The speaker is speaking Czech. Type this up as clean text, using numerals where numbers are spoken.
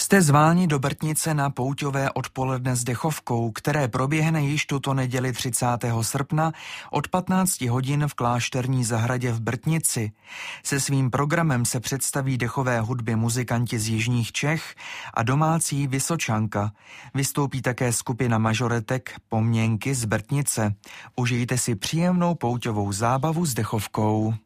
Jste zváni do Brtnice na pouťové odpoledne s dechovkou, které proběhne již tuto neděli 30. srpna od 15 hodin v klášterní zahradě v Brtnici. Se svým programem se představí dechové hudby muzikanti z jižních Čech a domácí Vysočanka. Vystoupí také skupina mažoretek Poměnky z Brtnice. Užijte si příjemnou pouťovou zábavu s dechovkou.